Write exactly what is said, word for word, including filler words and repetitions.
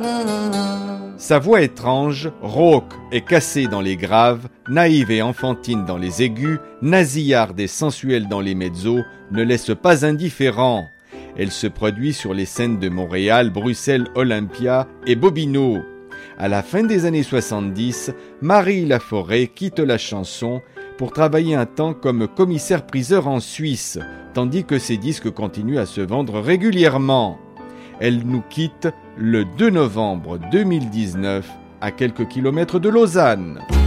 Sa voix étrange, rauque et cassée dans les graves, naïve et enfantine dans les aigus, nasillarde et sensuelle dans les mezzos, ne laisse pas indifférent. Elle se produit sur les scènes de Montréal, Bruxelles, Olympia et Bobino. À la fin des années soixante-dix, Marie Laforêt quitte la chanson pour travailler un temps comme commissaire-priseur en Suisse, tandis que ses disques continuent à se vendre régulièrement. Elle nous quitte le deux novembre deux mille dix-neuf, à quelques kilomètres de Lausanne.